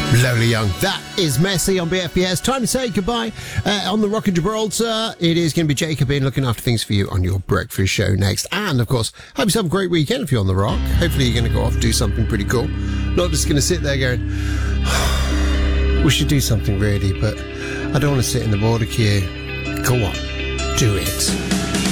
Lola Young. That is Messy on BFBS. Time to say goodbye on the Rock of Gibraltar. It is going to be Jacob in looking after things for you on your breakfast show next. And, of course, hope you have a great weekend if you're on the Rock. Hopefully you're going to go off and do something pretty cool. Not just going to sit there going, we should do something really, but I don't want to sit in the border queue. Go on, do it.